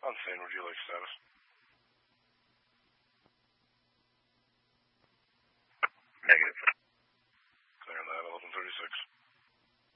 On scene, would you like status? Negative. Clear on that, 1136.